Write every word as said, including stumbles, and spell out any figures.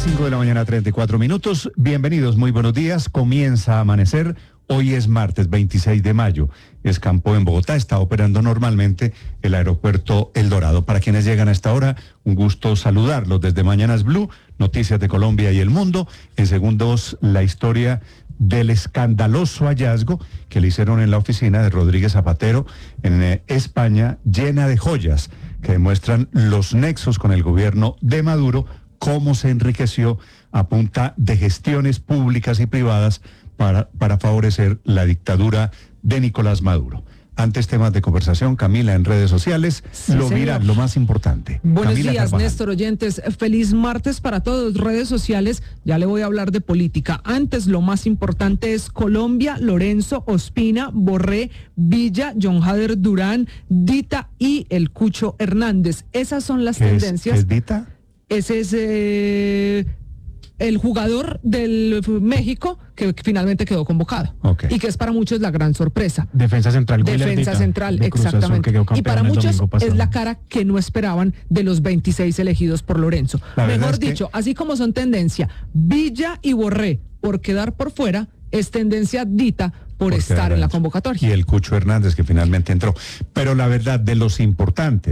cinco de la mañana, treinta y cuatro minutos. Bienvenidos, muy buenos días. Comienza a amanecer. Hoy es martes veintiséis de mayo. Escampó en Bogotá. Está operando normalmente el aeropuerto El Dorado. Para quienes llegan a esta hora, un gusto saludarlos desde Mañanas Blue, noticias de Colombia y el mundo. En segundos, la historia del escandaloso hallazgo que le hicieron en la oficina de Rodríguez Zapatero en eh, España, llena de joyas que demuestran los nexos con el gobierno de Maduro, cómo se enriqueció a punta de gestiones públicas y privadas para, para favorecer la dictadura de Nicolás Maduro. Antes temas de conversación, Camila, en redes sociales, sí, lo señor. viral, lo más importante. Buenos Camila días, Carvajal. Néstor, oyentes. Feliz martes para todos. Redes sociales, ya le voy a hablar de política. Antes, lo más importante es Colombia, Lorenzo, Ospina, Borré, Villa, John Jader Durán, Dita y el Cucho Hernández. Esas son las ¿Qué tendencias. Es, ¿qué es Dita? Ese es eh, el jugador del México que finalmente quedó convocado. Okay. Y que es para muchos la gran sorpresa. Defensa central. Defensa central, exactamente. Y para muchos es la cara que no esperaban de los veintiséis elegidos por Lorenzo. Mejor dicho, que... así como son tendencia Villa y Borré por quedar por fuera, es tendencia Dita por, por estar en la convocatoria. Y el Cucho Hernández que finalmente entró. Pero la verdad, de los importantes